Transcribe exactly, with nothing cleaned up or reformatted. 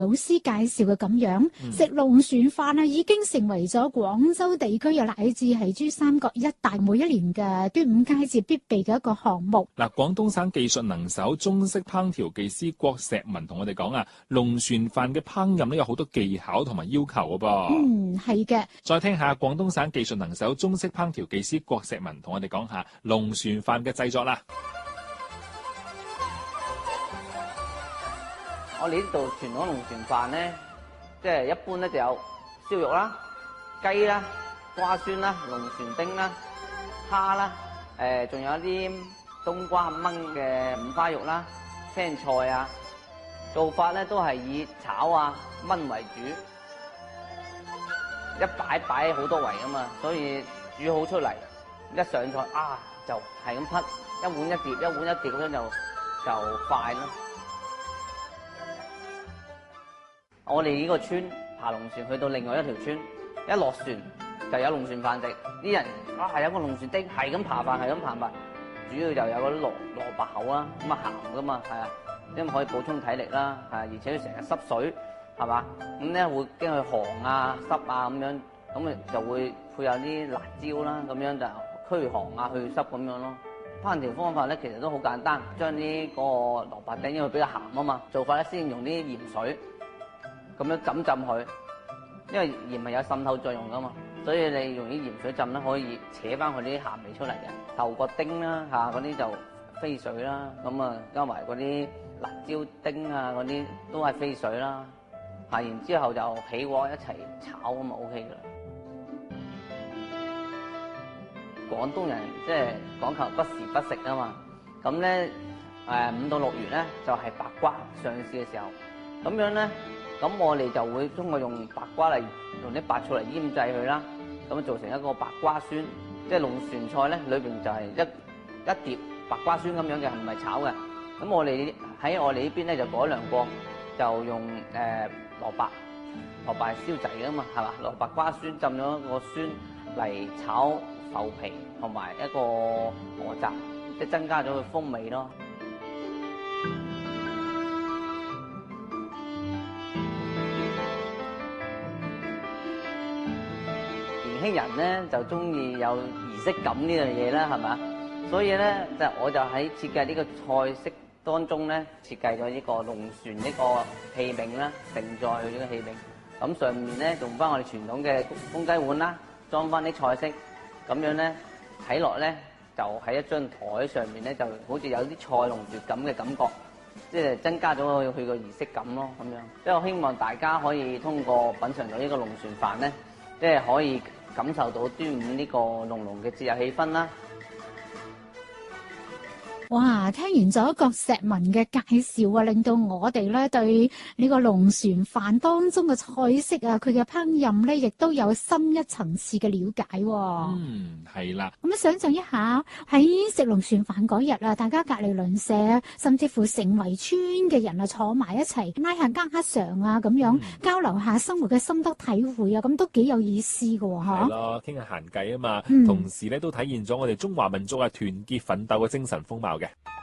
老師介紹嘅咁樣，嗯、食龍船飯啊，已經成為咗廣州地區又乃至係珠三角一帶每一年嘅端午佳節必備嘅一個項目。 嗱，廣東省技術能手中式烹調技師郭石文同我哋講啊，龍船飯嘅烹飪咧有好多技巧同埋要求嘅噃。 嗯，係嘅。 再聽下廣東省技術能手中式烹調技師郭石文同我哋講下龍船飯嘅製作啦。 我哋呢度傳統龍船飯咧，即係一般咧就有燒肉啦、雞啦、瓜酸啦、龍船丁啦、蝦啦，誒仲有一啲冬瓜炆嘅五花肉啦、青菜啊。做法咧都係以炒啊、炆為主，一擺擺好多圍啊嘛，所以煮好出嚟一上菜啊就係咁匹，一碗一碟，一碗一碟咁樣就就快咯。我哋呢個村爬龍船去到另外一條村，一落船就有龍船飯食。啲人啊係有個龍船丁，係咁扒飯，係咁扒飯。主要就有嗰啲蘿蘿蔔口啦，咁啊鹹噶嘛，係啊，因為可以補充體力啦，係啊，而且佢成日濕水，係嘛，咁咧會驚佢寒啊濕啊咁樣，咁啊就會配有啲辣椒啦，咁樣就驅寒啊去濕咁樣咯。烹調方法咧其實都好簡單，將呢個蘿蔔丁因為比較鹹啊嘛，做法咧先用啲鹽水。咁樣浸浸佢，因為鹽係有滲透作用噶嘛，所以你用啲鹽水浸咧可以扯翻佢啲鹹味出嚟嘅。頭個丁啦嚇，嗰啲就飛水啦，咁啊加埋嗰啲辣椒丁啊嗰啲都係飛水啦，嚇，然之後就起鍋一齊炒咁啊 O K 噶啦。廣東人即係講求不時不食啊嘛，咁咧誒五到六月咧就係白瓜上市嘅時候，咁樣咧。咁我哋就會通過用白瓜嚟用啲白醋嚟醃製佢啦，咁做成一個白瓜酸，即係龍船菜咧，裏邊就係一一碟白瓜酸咁樣嘅，唔係炒嘅。咁我哋喺我哋呢邊咧就改良過，就用誒、呃、蘿蔔，蘿蔔係燒製嘅嘛，係嘛？蘿蔔瓜酸浸咗個酸嚟炒浮皮同埋一個蚵雜，即係增加咗佢風味咯。年輕人咧就中意有儀式感呢樣嘢啦，係嘛？所以咧就我就喺設計呢個菜式當中咧，設計咗呢個龍船呢個器皿啦，盛載佢呢個器皿。咁上面咧用翻我哋傳統嘅公雞碗啦，裝翻啲菜式，咁樣咧睇落咧就喺一張台上面咧，就好似有啲賽龍奪錦嘅感覺，即係增加咗佢佢個儀式感咯，咁樣。即係我希望大家可以通過品嚐到呢個龍船飯咧，即係可以感受到端午呢個濃濃嘅節日氣氛啦！ 哇，聽完咗郭石文嘅介紹啊，令到我哋咧對呢個龍船飯當中嘅菜式啊，佢嘅烹飪咧，亦都有深一層次嘅了解。 嗯，係啦。 咁想象一下喺食龍船飯嗰日啊，大家隔籬鄰舍，甚至乎成圍村嘅人啊，坐埋一齊拉下家常啊，咁樣、嗯、交流下生活嘅心得體會啊，咁都幾有意思㗎喎，嚇。係咯，傾下閒偈啊嘛， 嗯、 同時咧都體現咗我哋中華民族啊團結奮鬥嘅精神風貌嘅。